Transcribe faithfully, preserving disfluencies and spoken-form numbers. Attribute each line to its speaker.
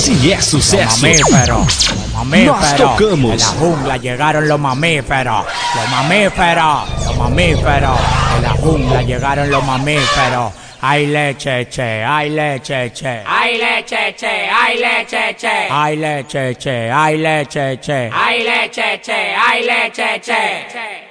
Speaker 1: Si é sucesso,
Speaker 2: Los mamíferos, los mamíferos.
Speaker 1: nós tocamos.
Speaker 2: En la jungla llegaron los mamíferos, los mamíferos, los mamíferos. En la jungla llegaron los mamíferos. Ay leche, che, ay leche, che.
Speaker 3: Ay leche, che, ay leche, che.
Speaker 2: Ay leche, che, ay leche, che.
Speaker 3: Ay leche, che, ay leche, che.